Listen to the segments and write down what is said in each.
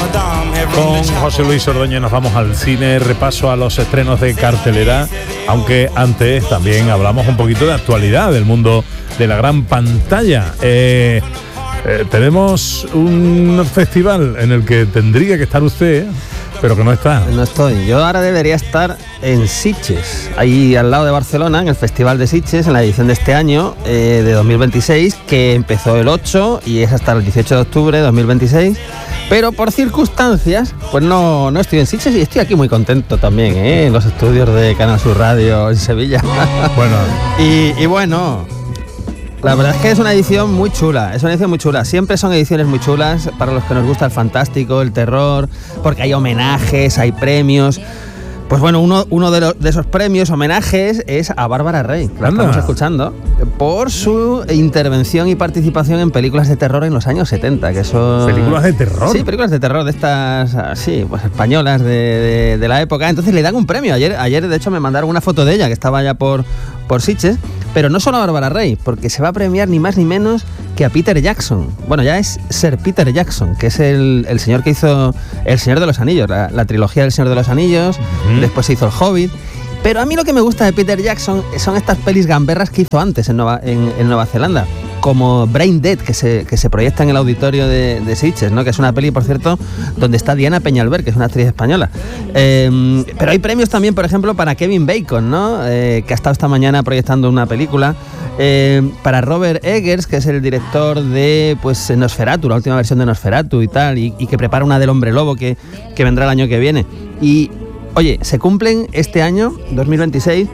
Con José Luis Ordóñez nos vamos al cine, repaso a los estrenos de cartelera, aunque antes también hablamos un poquito de actualidad del mundo de la gran pantalla. Tenemos un festival en el que tendría que estar usted, pero que no está. No estoy. Yo ahora debería estar en Sitges, ahí al lado de Barcelona, en el Festival de Sitges, en la edición de este año, de 2026, que empezó el 8 y es hasta el 18 de octubre de 2026. Pero por circunstancias, pues no estoy en Sitges y estoy aquí muy contento también, en los estudios de Canal Sur Radio en Sevilla. Bueno. Y bueno, la verdad es que es una edición muy chula, Siempre son ediciones muy chulas para los que nos gusta el fantástico, el terror, porque hay homenajes, hay premios. Pues bueno, uno de esos premios, homenajes, es a Bárbara Rey, que la estamos escuchando, por su intervención y participación en películas de terror en los años 70, que son... ¿Películas de terror? Sí, películas de terror de estas, sí, pues españolas de la época. Entonces le dan un premio. Ayer de hecho me mandaron una foto de ella, que estaba ya por Sitges, pero no solo a Bárbara Rey, porque se va a premiar ni más ni menos que a Peter Jackson. Bueno, ya es Sir Peter Jackson, que es el señor que hizo El Señor de los Anillos, la trilogía del Señor de los Anillos, después se hizo El Hobbit. Pero a mí lo que me gusta de Peter Jackson son estas pelis gamberras que hizo antes en Nueva Zelanda, como Brain Dead, que se proyecta en el auditorio de Sitges, ¿no? Que es una peli, por cierto, donde está Diana Peñalver, que es una actriz española. Pero hay premios también, por ejemplo, para Kevin Bacon, ¿no? Que ha estado esta mañana proyectando una película. Para Robert Eggers, que es el director de Nosferatu, la última versión de Nosferatu y tal, y que prepara una del Hombre Lobo que vendrá el año que viene. Y, oye, se cumplen este año, 2026...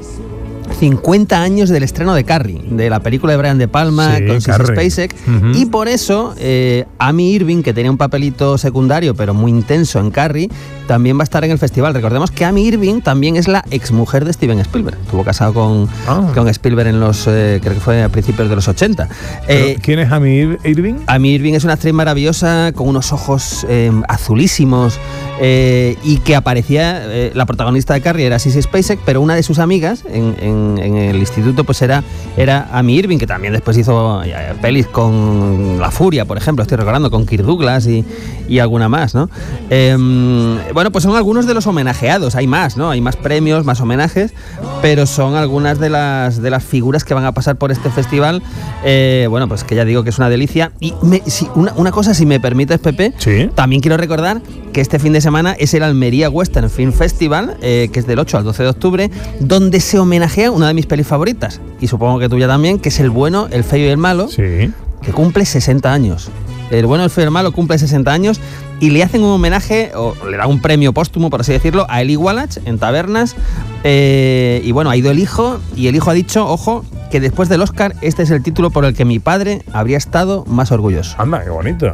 50 años del estreno de Carrie, de la película de Brian De Palma, sí, con Sissy Spacek, y por eso Amy Irving, que tenía un papelito secundario pero muy intenso en Carrie, también va a estar en el festival. Recordemos que Amy Irving también es la exmujer de Steven Spielberg. Estuvo casado con Spielberg en los, creo que fue a principios de los 80. ¿Quién es Amy Irving? Amy Irving es una actriz maravillosa, con unos ojos azulísimos, y que aparecía, la protagonista de Carrie era Sissy Spacek, pero una de sus amigas en el instituto pues era Amy Irving, que también después hizo pelis con La Furia, por ejemplo, estoy recordando, con Kirk Douglas y alguna más, ¿no? Bueno, pues son algunos de los homenajeados, hay más, ¿no? Hay más premios, más homenajes, pero son algunas de las figuras que van a pasar por este festival. Bueno, pues que ya digo que es una delicia. Y una cosa, si me permites, Pepe, ¿sí? También quiero recordar que este fin de semana es el Almería Western Film Festival, que es del 8 al 12 de octubre, donde se homenajea una de mis pelis favoritas, y supongo que tuya también, que es El Bueno, el Feo y el Malo, sí, que cumple 60 años. El Bueno, el Feo y el Malo cumple 60 años y le hacen un homenaje, o le dan un premio póstumo, por así decirlo, a Eli Wallach en tabernas. Y bueno, ha ido el hijo, y el hijo ha dicho, ojo, que después del Oscar este es el título por el que mi padre habría estado más orgulloso. Anda, qué bonito.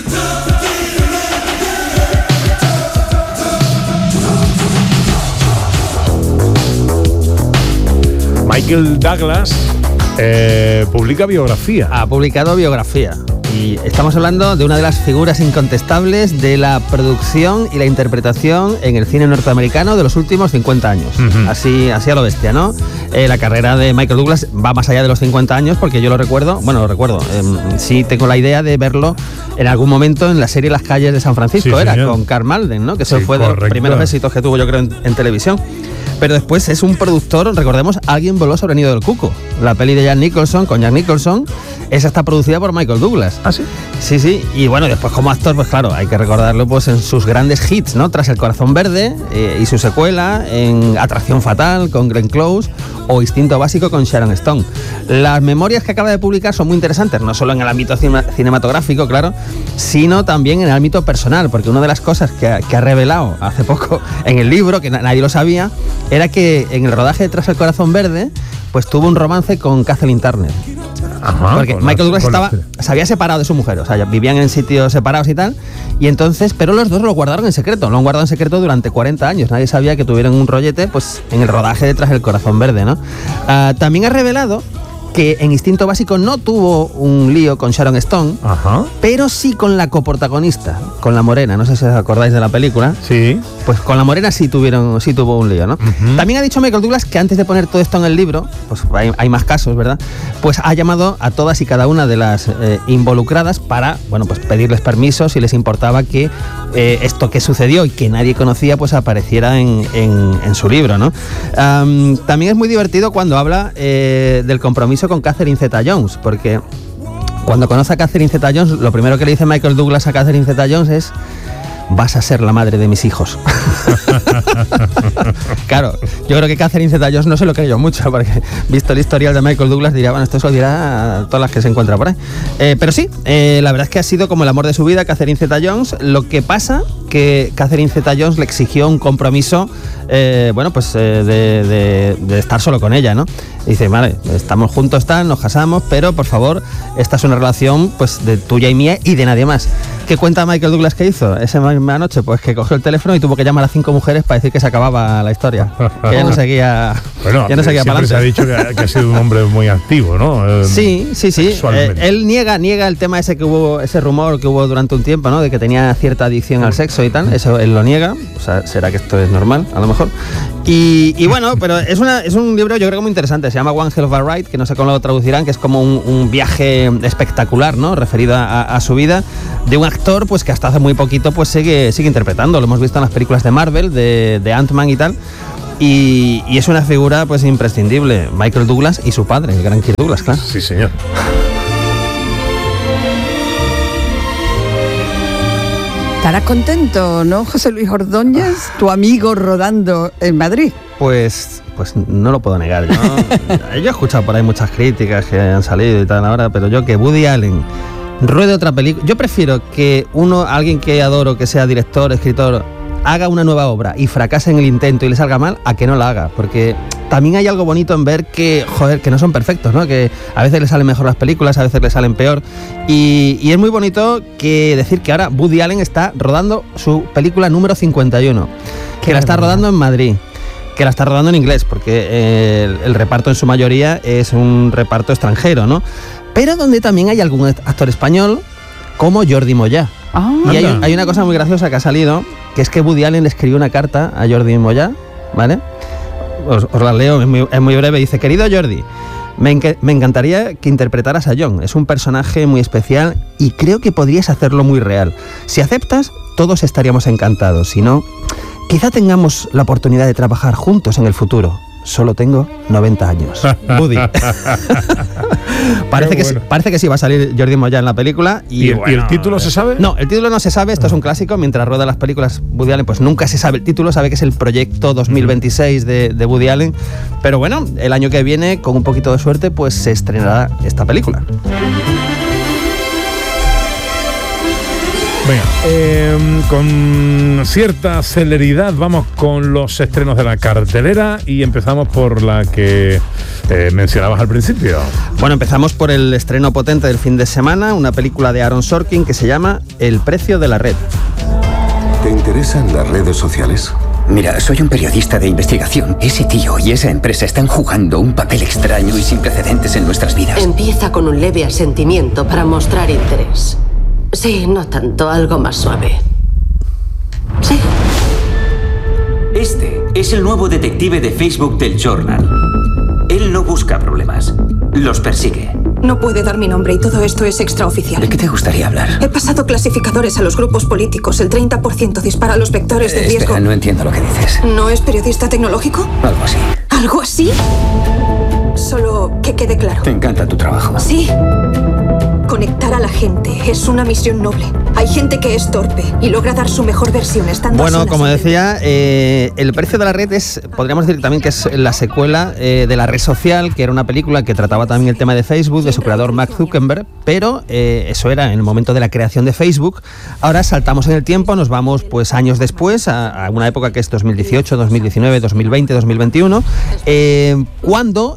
Michael Douglas publica biografía. Ha publicado biografía. Y estamos hablando de una de las figuras incontestables de la producción y la interpretación en el cine norteamericano de los últimos 50 años. Así a lo bestia, ¿no? La carrera de Michael Douglas va más allá de los 50 años, porque yo lo recuerdo, sí tengo la idea de verlo en algún momento en la serie Las calles de San Francisco, sí, con Karl Malden, ¿no? Que eso fue correcto, de los primeros éxitos que tuvo, yo creo, en televisión. Pero después es un productor, recordemos, Alguien voló sobre el nido del cuco. La peli de Jack Nicholson, con Jack Nicholson, esa está producida por Michael Douglas. ¿Ah, sí? Sí. Y bueno, después como actor, pues claro, hay que recordarlo pues en sus grandes hits, ¿no? Tras El corazón verde y su secuela, en Atracción fatal con Glenn Close o Instinto básico con Sharon Stone. Las memorias que acaba de publicar son muy interesantes, no solo en el ámbito cinematográfico, claro, sino también en el ámbito personal, porque una de las cosas que ha revelado hace poco en el libro, que nadie lo sabía, era que en el rodaje de Tras el corazón verde, pues tuvo un romance con Kathleen Turner. Ajá, porque Michael Douglas se había separado de su mujer, o sea, ya vivían en sitios separados y tal, y entonces, pero los dos lo guardaron en secreto, lo han guardado en secreto durante 40 años, nadie sabía que tuvieron un rollete, pues, en el rodaje de Tras el corazón verde, ¿no? También ha revelado que en Instinto básico no tuvo un lío con Sharon Stone, pero sí con la coprotagonista, con la morena, no sé si os acordáis de la película. Sí. pues con la morena sí tuvo un lío, ¿no? También ha dicho Michael Douglas que antes de poner todo esto en el libro, pues hay más casos, ¿verdad? Pues ha llamado a todas y cada una de las involucradas para, bueno, pues pedirles permiso si les importaba que esto que sucedió y que nadie conocía, pues apareciera en su libro, ¿no? También es muy divertido cuando habla del compromiso con Catherine Zeta-Jones, porque cuando conoce a Catherine Zeta-Jones, lo primero que le dice Michael Douglas a Catherine Zeta-Jones es: vas a ser la madre de mis hijos. Claro, yo creo que Catherine Zeta-Jones no se lo creyó mucho, porque visto el historial de Michael Douglas diría, bueno, esto se lo dirá a todas las que se encuentra por ahí. Pero sí, la verdad es que ha sido como el amor de su vida, Catherine Zeta-Jones. Lo que pasa que Catherine Zeta-Jones le exigió un compromiso, de estar solo con ella, ¿no? Y dice, vale, estamos juntos, nos casamos, pero por favor, esta es una relación pues de tuya y mía y de nadie más. ¿Qué cuenta Michael Douglas que hizo esa misma noche? Pues que cogió el teléfono y tuvo que llamar a 5 mujeres para decir que se acababa la historia. Que ya no seguía, bueno, ya no seguía para adelante. Se ha dicho que ha sido un hombre muy activo, ¿no? Sí. Él niega el tema ese que hubo, ese rumor que hubo durante un tiempo, ¿no? De que tenía cierta adicción al sexo y tal. Eso él lo niega. O sea, será que esto es normal, a lo mejor. Y bueno, pero es un libro yo creo que muy interesante. Se llama One Hell of a Ride, que no sé cómo lo traducirán, que es como un viaje espectacular, ¿no? Referido a su vida, de un actor pues que hasta hace muy poquito pues sigue interpretando. Lo hemos visto en las películas de Marvel, de Ant-Man y tal. Y es una figura pues imprescindible. Michael Douglas y su padre, el gran Kirk Douglas, claro. Sí, señor. Estarás contento, ¿no, José Luis Ordóñez? Tu amigo rodando en Madrid. Pues no lo puedo negar. Yo he escuchado por ahí muchas críticas que han salido y tal ahora, pero yo que Woody Allen ruede otra película. Yo prefiero que alguien que adoro, que sea director, escritor, haga una nueva obra y fracase en el intento y le salga mal, a que no la haga, porque también hay algo bonito en ver que no son perfectos, ¿no? Que a veces le salen mejor las películas, a veces le salen peor, y es muy bonito que decir que ahora Woody Allen está rodando su película número 51, que la está rodando en Madrid, que la está rodando en inglés, porque el reparto en su mayoría es un reparto extranjero, ¿no? Pero donde también hay algún actor español, como Jordi Moyà. Y hay una cosa muy graciosa que ha salido, que es que Woody Allen le escribió una carta a Jordi Moyà, ¿vale? Os la leo, es muy breve. Dice: querido Jordi, me encantaría que interpretaras a John. Es un personaje muy especial y creo que podrías hacerlo muy real. Si aceptas, todos estaríamos encantados. Si no, quizá tengamos la oportunidad de trabajar juntos en el futuro. Solo tengo 90 años. Woody. Parece que sí va a salir Jordi Moyà en la película. ¿Y el título se sabe? No, el título no se sabe. Esto es un clásico. Mientras rueda las películas Woody Allen, pues nunca se sabe el título. Sabe que es el proyecto 2026 de Woody Allen. Pero bueno, el año que viene, con un poquito de suerte, pues se estrenará esta película. Venga, con cierta celeridad vamos con los estrenos de la cartelera y empezamos por la que mencionabas al principio. Bueno, empezamos por el estreno potente del fin de semana, una película de Aaron Sorkin que se llama El precio de la red. ¿Te interesan las redes sociales? Mira, soy un periodista de investigación. Ese tío y esa empresa están jugando un papel extraño y sin precedentes en nuestras vidas. Empieza con un leve asentimiento para mostrar interés. Sí, no tanto, algo más suave. Sí. Este es el nuevo detective de Facebook del Journal. Él no busca problemas, los persigue. No puede dar mi nombre y todo esto es extraoficial. ¿De qué te gustaría hablar? He pasado clasificadores a los grupos políticos. El 30% dispara los vectores de riesgo. Espera, no entiendo lo que dices. ¿No es periodista tecnológico? Algo así. ¿Algo así? Solo que quede claro. Te encanta tu trabajo. Sí. Conectar a la gente es una misión noble. Hay gente que es torpe y logra dar su mejor versión estando Bueno, como decía, El precio de la red podríamos decir también que es la secuela de La red social, que era una película que trataba también el tema de Facebook, de su creador Mark Zuckerberg, pero eso era en el momento de la creación de Facebook. Ahora saltamos en el tiempo, nos vamos pues años después, a una época que es 2018, 2019, 2020, 2021, cuando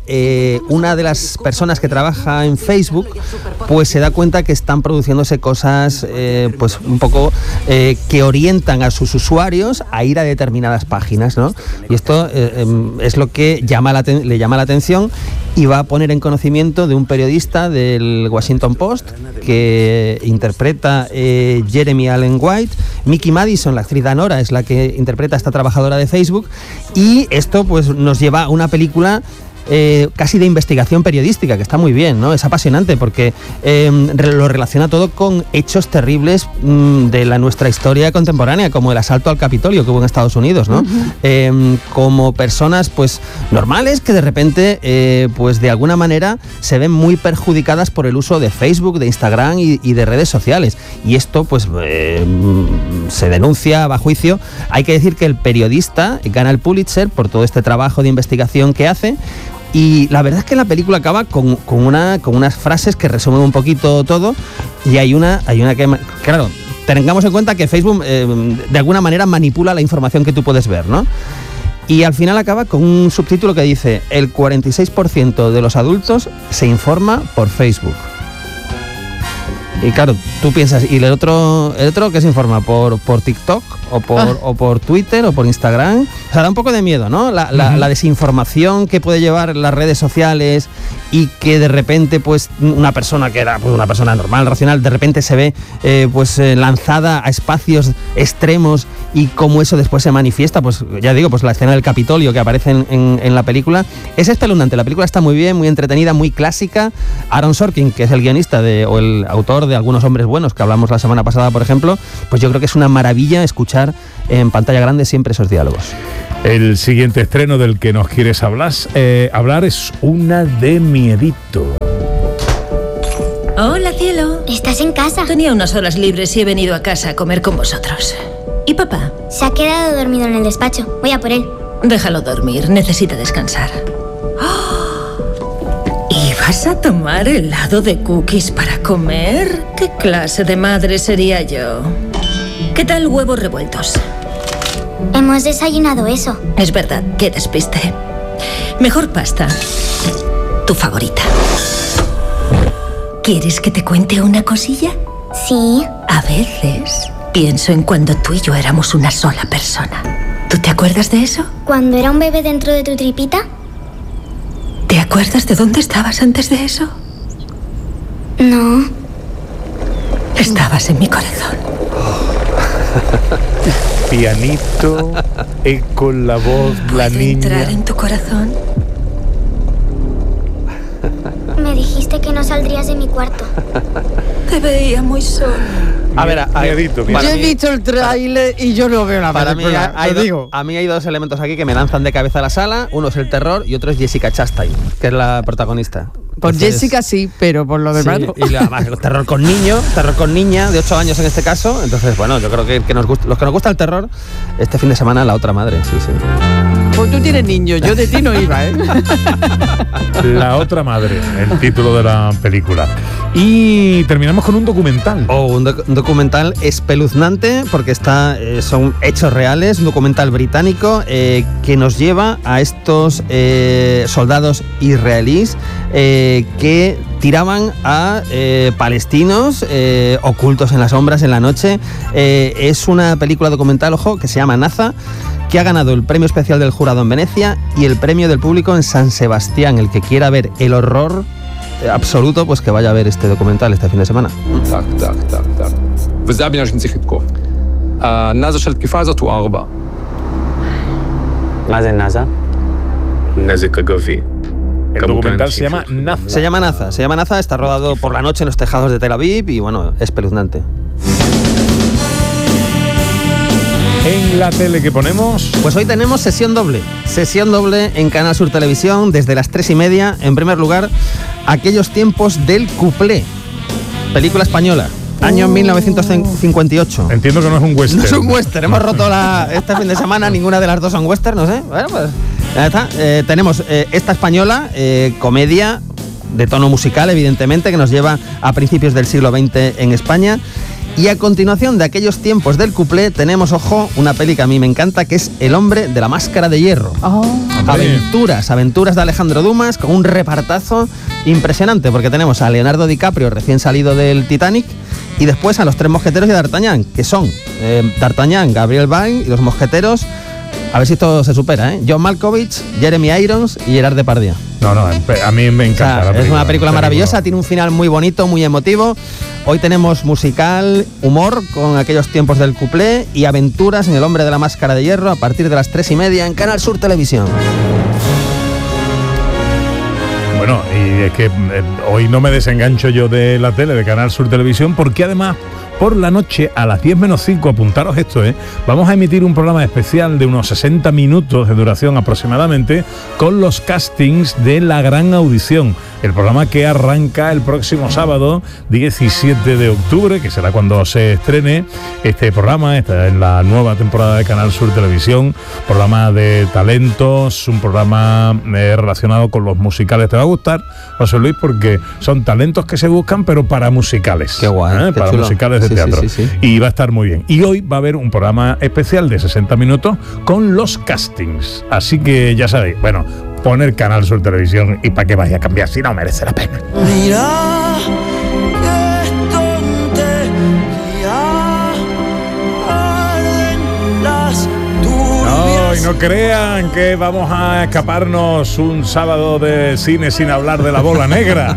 una de las personas que trabaja en Facebook pues se da cuenta que están produciéndose cosas pues un poco que orientan a sus usuarios a ir a determinadas páginas, ¿no? Y esto es lo que le llama la atención y va a poner en conocimiento de un periodista del Washington Post que interpreta Jeremy Allen White. Mickey Madison, la actriz Danora, es la que interpreta a esta trabajadora de Facebook, y esto pues nos lleva a una película casi de investigación periodística, que está muy bien, ¿no? Es apasionante porque lo relaciona todo con hechos terribles de nuestra historia contemporánea, como el asalto al Capitolio que hubo en Estados Unidos, ¿no? Como personas pues normales que de repente pues de alguna manera se ven muy perjudicadas por el uso de Facebook, de Instagram y de redes sociales, y esto pues se denuncia, va a juicio. Hay que decir que el periodista gana el Pulitzer por todo este trabajo de investigación que hace. Y la verdad es que la película acaba con unas frases que resumen un poquito todo, y hay una que, claro, tengamos en cuenta que Facebook de alguna manera manipula la información que tú puedes ver, ¿no? Y al final acaba con un subtítulo que dice: el 46% de los adultos se informa por Facebook. Y claro, tú piensas, ¿y el otro que se informa? ¿Por TikTok? ¿O por Twitter? ¿O por Instagram? O sea, da un poco de miedo, ¿no? La desinformación que puede llevar las redes sociales, y que de repente, pues, una persona que era pues, una persona normal, racional, de repente se ve lanzada a espacios extremos, y cómo eso después se manifiesta. Pues ya digo, pues la escena del Capitolio que aparece en la película es espeluznante. La película está muy bien, muy entretenida, muy clásica. Aaron Sorkin, que es el guionista o el autor de Algunos hombres buenos, que hablamos la semana pasada, por ejemplo, pues yo creo que es una maravilla escuchar en pantalla grande siempre esos diálogos. El siguiente estreno del que nos quieres hablar es una de miedito. Hola, cielo. ¿Estás en casa? Tenía unas horas libres y he venido a casa a comer con vosotros. ¿Y papá? Se ha quedado dormido en el despacho. Voy a por él. Déjalo dormir, necesita descansar. ¿Y vas a tomar helado de cookies para comer? ¿Qué clase de madre sería yo? ¿Qué tal huevos revueltos? Hemos desayunado eso. Es verdad, qué despiste. Mejor pasta. Tu favorita. ¿Quieres que te cuente una cosilla? Sí. A veces pienso en cuando tú y yo éramos una sola persona. ¿Tú te acuerdas de eso? ¿Cuando era un bebé dentro de tu tripita? ¿Te acuerdas de dónde estabas antes de eso? No. Estabas en mi corazón. Pianito, eco la voz, la niña. ¿Entrar en tu corazón? Me dijiste que no saldrías de mi cuarto. Te veía muy solo. A ver, yo he visto el tráiler y yo no veo la película. A mí hay dos elementos aquí que me lanzan de cabeza a la sala. Uno es el terror y otro es Jessica Chastain, que es la protagonista. Por Jessica sí, pero por lo demás no. Y además terror con niña de 8 años en este caso. Entonces, bueno, yo creo que los que nos gusta el terror, este fin de semana La otra madre, sí. Pues tú tienes niños, yo de ti no iba, ¿eh? La otra madre, el título de la película. Y terminamos con un documental. Un documental espeluznante, porque son hechos reales, un documental británico que nos lleva a estos soldados israelíes que tiraban a palestinos ocultos en las sombras en la noche. Es una película documental, ojo, que se llama Naza, que ha ganado el premio especial del jurado en Venecia y el premio del público en San Sebastián. El que quiera ver el horror absoluto, pues que vaya a ver este documental este fin de semana. El documental se llama Naza. Se llama Naza, está rodado por la noche en los tejados de Tel Aviv y bueno, es espeluznante. En la tele que ponemos, pues hoy tenemos sesión doble en Canal Sur Televisión desde las 3:30. En primer lugar, Aquellos tiempos del cuplé, película española, año 1958. Entiendo que no es un western. No es un western, hemos roto este fin de semana, ninguna de las dos son western, no sé. Bueno, pues ya está. Tenemos esta española, comedia de tono musical, evidentemente, que nos lleva a principios del siglo XX en España. Y a continuación de aquellos tiempos del cuplé tenemos, ojo, una peli que a mí me encanta, que es El hombre de la máscara de hierro. Aventuras de Alejandro Dumas, con un repartazo impresionante, porque tenemos a Leonardo DiCaprio recién salido del Titanic, y después a los 3 mosqueteros de D'Artagnan, que son D'Artagnan, Gabriel Byrne, y los mosqueteros, a ver si esto se supera, John Malkovich, Jeremy Irons y Gerard Depardieu. No, a mí me encanta. O sea, es una película maravillosa, tiene un final muy bonito, muy emotivo. Hoy tenemos musical, humor con aquellos tiempos del cuplé y aventuras en El hombre de la máscara de hierro a partir de las 3:30 en Canal Sur Televisión. Bueno, y es que hoy no me desengancho yo de la tele, de Canal Sur Televisión, porque además por la noche a las 10 menos 5, apuntaros esto, vamos a emitir un programa especial de unos 60 minutos de duración aproximadamente con los castings de La Gran Audición, el programa que arranca el próximo sábado 17 de octubre, que será cuando se estrene este programa, está en la nueva temporada de Canal Sur Televisión, programa de talentos, un programa relacionado con los musicales. Te va a gustar, José Luis, porque son talentos que se buscan, pero para musicales. Qué guay, para chulo. musicales de teatro. Sí. Y va a estar muy bien. Y hoy va a haber un programa especial de 60 minutos con los castings. Así que ya sabéis, bueno, poner Canal Sur Televisión y para qué vaya a cambiar si no merece la pena. Mira, qué tontería, arden las turbias. No crean que vamos a escaparnos un sábado de cine sin hablar de La Bola Negra.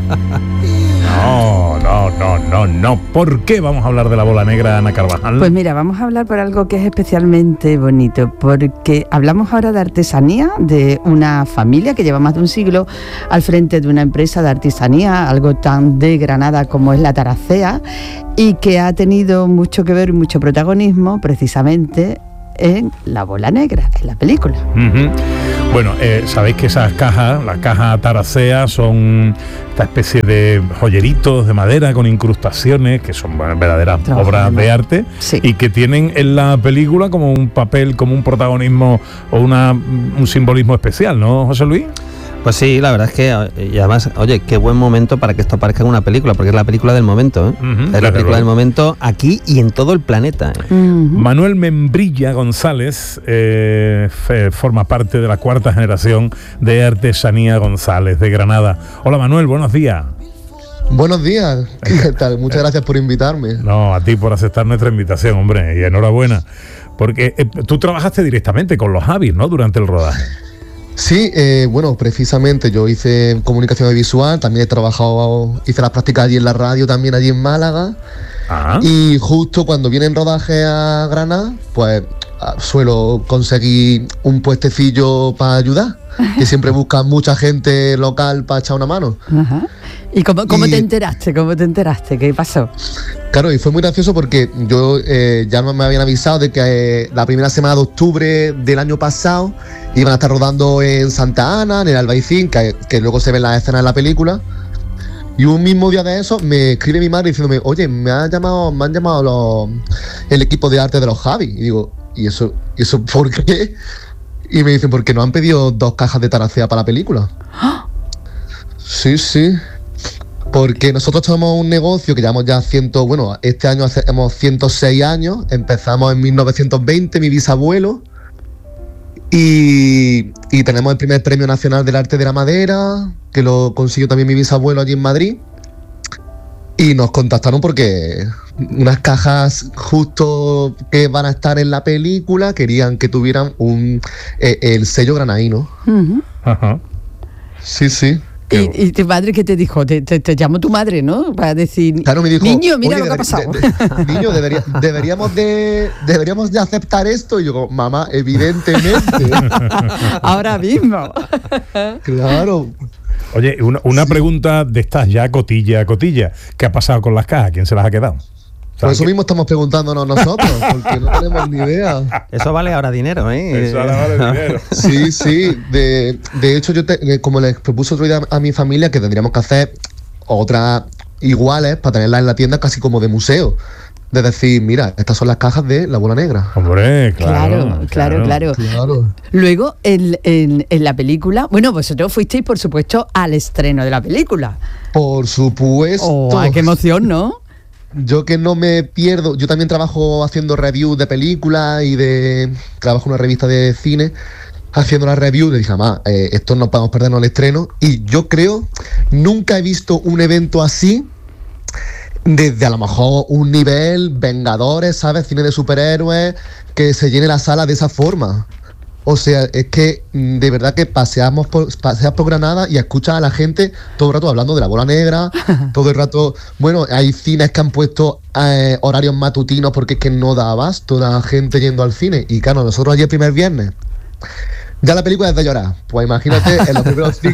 No. ¿Por qué vamos a hablar de La Bola Negra, Ana Carvajal? Pues mira, vamos a hablar por algo que es especialmente bonito, porque hablamos ahora de artesanía, de una familia que lleva más de un siglo al frente de una empresa de artesanía, algo tan de Granada como es la Taracea, y que ha tenido mucho que ver y mucho protagonismo precisamente en La Bola Negra, en la película. Uh-huh. Bueno, sabéis que esas cajas, las cajas Taracea, son esta especie de joyeritos de madera con incrustaciones que son verdaderas obras de arte, sí, y que tienen en la película como un papel, como un protagonismo o un simbolismo especial, ¿no, José Luis? Pues sí, la verdad es que, y además, oye, qué buen momento para que esto aparezca en una película, porque es la película del momento, es la película del momento aquí y en todo el planeta. Manuel Membrilla González forma parte de la 4ª generación de Artesanía González de Granada. Hola Manuel, buenos días. Buenos días, ¿qué tal? Muchas gracias por invitarme. No, a ti por aceptar nuestra invitación, hombre, y enhorabuena, porque tú trabajaste directamente con los Javis, ¿no?, durante el rodaje. Sí, bueno, precisamente yo hice comunicación audiovisual, también hice las prácticas allí en la radio, también allí en Málaga. Y justo cuando viene en rodaje a Granada, pues suelo conseguir un puestecillo para ayudar, que siempre buscan mucha gente local para echar una mano. Ajá. ¿Y cómo te enteraste? ¿Cómo te enteraste? ¿Qué pasó? Claro, y fue muy gracioso porque yo ya me habían avisado de que la primera semana de octubre del año pasado iban a estar rodando en Santa Ana, en el Albaicín, que luego se ven las escenas de la película. Y un mismo día de eso me escribe mi madre diciéndome: oye, me han llamado el equipo de arte de los Javis. Y digo, ¿y eso por qué? Y me dicen, porque nos han pedido 2 cajas de Taracea para la película. Sí. Porque nosotros tenemos un negocio que llevamos ya este año hacemos 106 años. Empezamos en 1920, mi bisabuelo. Y tenemos el primer Premio Nacional del Arte de la Madera, que lo consiguió también mi bisabuelo allí en Madrid. Y nos contactaron porque unas cajas justo que van a estar en la película querían que tuvieran el sello granadino. Uh-huh. Ajá. Sí. ¿Y tu madre qué te dijo? Te llamó tu madre, ¿no? Para decir, claro, me dijo, niño, mira lo que ha pasado. Niño, deberíamos de aceptar esto. Y yo, mamá, evidentemente. Ahora mismo. Claro. Oye, una pregunta de estas ya cotilla. ¿Qué ha pasado con las cajas? ¿Quién se las ha quedado? Por eso mismo estamos preguntándonos nosotros, porque no tenemos ni idea. Eso vale ahora dinero, ¿eh? Eso ahora vale dinero. Sí. De hecho, yo como les propuse otro día a mi familia, que tendríamos que hacer otras iguales para tenerlas en la tienda casi como de museo. De decir, mira, estas son las cajas de La Bola Negra. Hombre, claro. Luego, en la película, bueno, vosotros fuisteis, por supuesto, al estreno de la película. Por supuesto. ¡Qué emoción!, ¿no? yo que no me pierdo, yo también trabajo haciendo reviews de películas y trabajo en una revista de cine haciendo las reviews, le dije, mamá, esto no podemos perdernos el estreno, y yo creo, nunca he visto un evento así, desde a lo mejor un nivel Vengadores, ¿sabes? Cine de superhéroes, que se llene la sala de esa forma. O sea, es que de verdad que paseas por Granada y escuchas a la gente todo el rato hablando de la bola negra, todo el rato. Bueno, hay cines que han puesto horarios matutinos porque es que no da abasto la gente yendo al cine. Y claro, nosotros ayer primer viernes, ya la película es de llorar. Pues imagínate en los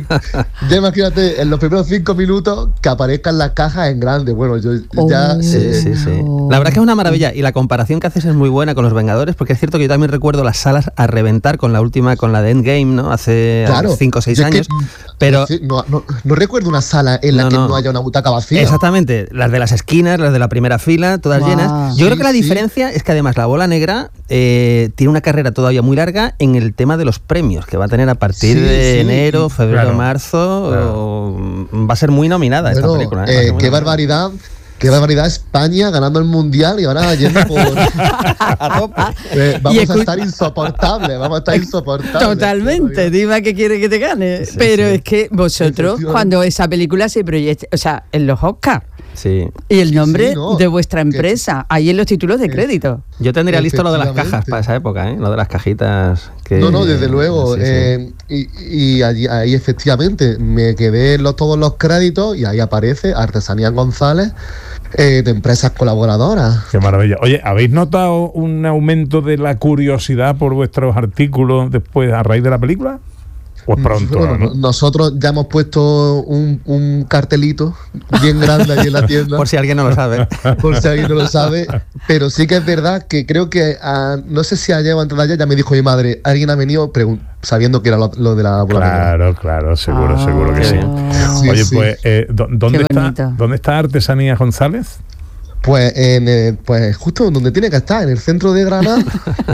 primeros 5 minutos que aparezcan las cajas en grande. Bueno, yo ya... Sí. La verdad que es una maravilla. Y la comparación que haces es muy buena con Los Vengadores, porque es cierto que yo también recuerdo las salas a reventar con la última, con la de Endgame, ¿no? Hace 5 o 6 años. Pero no recuerdo una sala en la que no haya una butaca vacía. Exactamente. Las de las esquinas, las de la primera fila, todas llenas. Yo creo que la diferencia es que además la bola negra tiene una carrera todavía muy larga en el tema de los premios que va a tener a partir de enero, febrero, marzo. Va a ser muy nominada esta película. Qué barbaridad. Qué barbaridad, España ganando el Mundial y ahora yendo por... a tope. Vamos a estar insoportables, Totalmente, Diva, que quiere que te gane. Pero es que vosotros, cuando esa película se proyecte, o sea, en los Oscars, y el nombre de vuestra empresa, ahí en los títulos de crédito. Yo tendría listo lo de las cajas para esa época, lo de las cajitas. No, desde luego. Y ahí efectivamente me quedé todos los créditos y ahí aparece Artesanía González, de empresas colaboradoras. Qué maravilla. Oye, ¿habéis notado un aumento de la curiosidad por vuestros artículos después a raíz de la película? Pues pronto, bueno, ¿no? Nosotros ya hemos puesto un cartelito bien grande allí en la tienda. Por si alguien no lo sabe. Pero sí que es verdad que creo que, no sé si ayer o antes de ayer, ya me dijo mi madre, alguien ha venido sabiendo que era lo de la bola negra. Claro, seguro que sí. Oye, pues, ¿dónde está Artesanía González? Pues, pues justo donde tiene que estar, en el centro de Granada,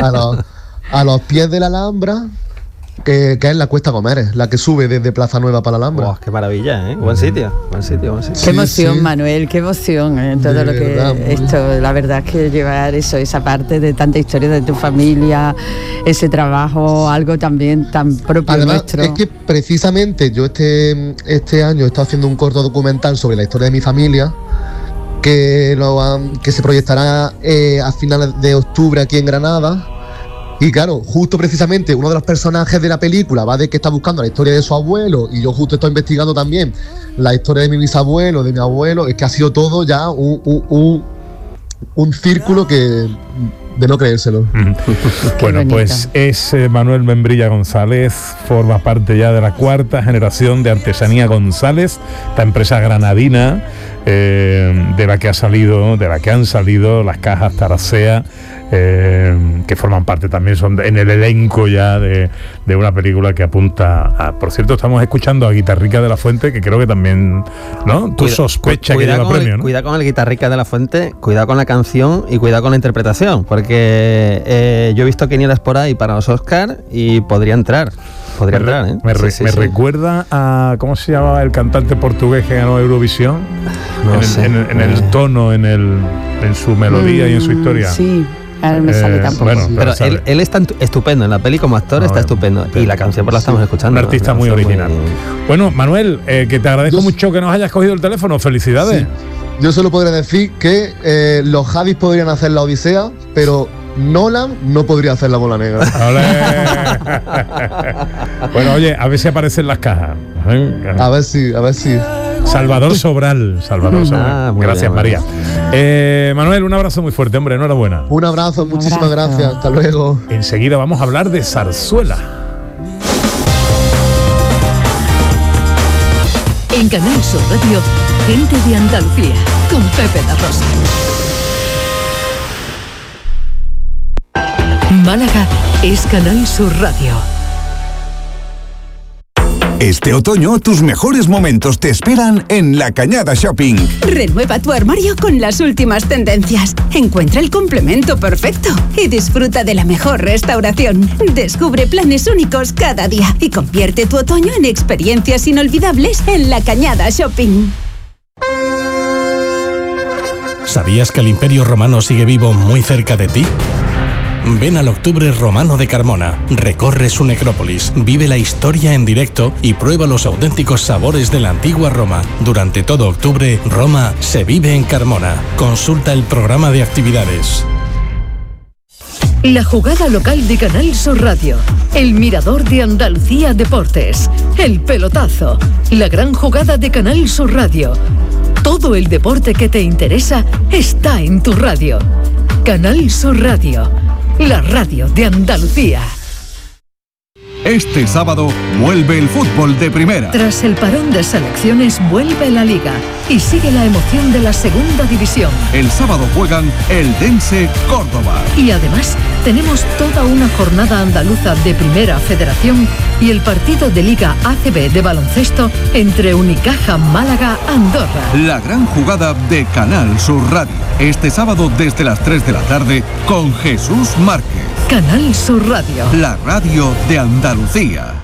a los pies de la Alhambra. Que es la Cuesta Gómez, la que sube desde Plaza Nueva para la Alhambra. Qué maravilla, Buen sitio. Qué emoción, Manuel, qué emoción, todo lo que esto, la verdad es que llevar esa parte de tanta historia de tu familia, ese trabajo, algo también tan propio. Además, nuestro. Es que precisamente yo este año he estado haciendo un corto documental sobre la historia de mi familia, que se proyectará a finales de octubre aquí en Granada. Y claro, justo precisamente uno de los personajes de la película va de que está buscando la historia de su abuelo, y yo justo estoy investigando también la historia de mi bisabuelo, de mi abuelo. Es que ha sido todo ya un círculo que de no creérselo. Bueno, pues es Manuel Membrilla González, forma parte ya de la 4ª generación de Artesanía González, esta empresa granadina de la que han salido las cajas Taracea, que forman parte también, son en el elenco ya de una película que apunta a... Por cierto, estamos escuchando a Guitarrica de la Fuente, que creo que también, ¿no? Tú sospechas que lleva premio, ¿no? Cuidado con el Guitarrica de la Fuente, cuidado con la canción y cuidado con la interpretación, porque yo he visto quinielas por ahí para los Oscars y podría entrar. Me recuerda a... ¿Cómo se llamaba el cantante portugués que ganó Eurovisión? En el tono, en su melodía y en su historia. Sí. Ahora me sale tampoco. Bueno, pero él está estupendo, en la peli como actor está estupendo. Y la canción pues la estamos escuchando. Un artista muy original. Bueno, Manuel, que te agradezco mucho que nos hayas cogido el teléfono. Felicidades. Sí. Yo solo podría decir que los Javis podrían hacer la Odisea, pero Nolan no podría hacer la bola negra. Bueno, oye, a ver si aparecen las cajas. A ver si. Salvador Sobral. Gracias, bien, María. Manuel, un abrazo muy fuerte, hombre, enhorabuena. Un abrazo, muchísimas gracias. Hasta luego. Enseguida vamos a hablar de zarzuela. En Canal Sur Radio, Gente de Andalucía, con Pepe da Rosa. Málaga es Canal Sur Radio. Este otoño, tus mejores momentos te esperan en La Cañada Shopping. Renueva tu armario con las últimas tendencias. Encuentra el complemento perfecto y disfruta de la mejor restauración. Descubre planes únicos cada día y convierte tu otoño en experiencias inolvidables en La Cañada Shopping. ¿Sabías que el Imperio Romano sigue vivo muy cerca de ti? Ven al Octubre Romano de Carmona, recorre su necrópolis, vive la historia en directo y prueba los auténticos sabores de la antigua Roma. Durante todo octubre, Roma se vive en Carmona. Consulta el programa de actividades. La jugada local de Canal Sur Radio, el mirador de Andalucía Deportes, el pelotazo, la gran jugada de Canal Sur Radio. Todo el deporte que te interesa está en tu radio. Canal Sur Radio, la radio de Andalucía. Este sábado vuelve el fútbol de primera. Tras el parón de selecciones vuelve la Liga y sigue la emoción de la segunda división. El sábado juegan Eldense Córdoba. Y además tenemos toda una jornada andaluza de Primera Federación y el partido de Liga ACB de baloncesto entre Unicaja Málaga Andorra. La gran jugada de Canal Sur Radio. Este sábado desde las 3 de la tarde con Jesús Márquez. Canal Sur Radio. La radio de Andalucía.